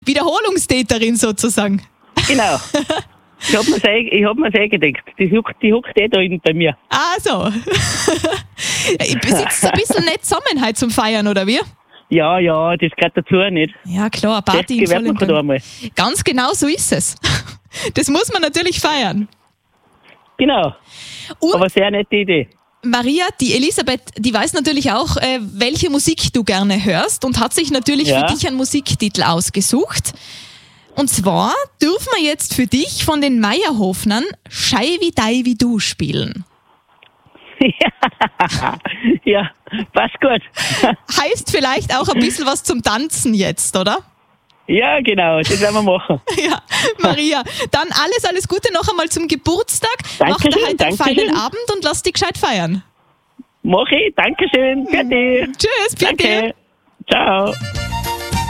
Wiederholungstäterin sozusagen. Genau. Ich hab mir's gedacht. Die huckt da hinten bei mir. Ah, so. Sitzt ein bisschen nicht zusammen heute zum Feiern, oder wie? Ja, das gehört dazu nicht. Ja, klar, eine Party in vollen man einmal. Ganz genau so ist es. Das muss man natürlich feiern. Genau. Und Aber sehr nette Idee. Maria, die Elisabeth, die weiß natürlich auch, welche Musik du gerne hörst und hat sich natürlich für dich einen Musiktitel ausgesucht. Und zwar dürfen wir jetzt für dich von den Meierhofnern Schei wie Dei wie du spielen. Ja, passt gut. Heißt vielleicht auch ein bisschen was zum Tanzen jetzt, oder? Ja, genau, das werden wir machen. Ja, Maria, dann alles Gute noch einmal zum Geburtstag. Mach dir Dankeschön, heute einen feinen Abend und lass dich gescheit feiern. Mach ich, Dankeschön. Bitte. Tschüss, bitte. Danke. Ciao.